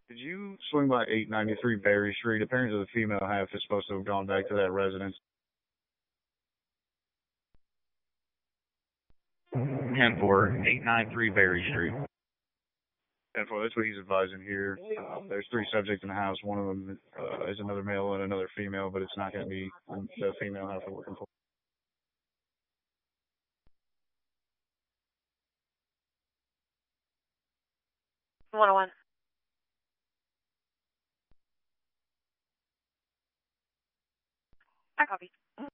Did you swing by 893 Berry Street? Apparently the female half is supposed to have gone back to that residence. 10-4, 893 Berry Street. 10-4, that's what he's advising here. There's three subjects in the house. One of them is another male and another female, but it's not going to be the female half we're looking for. One. I copy.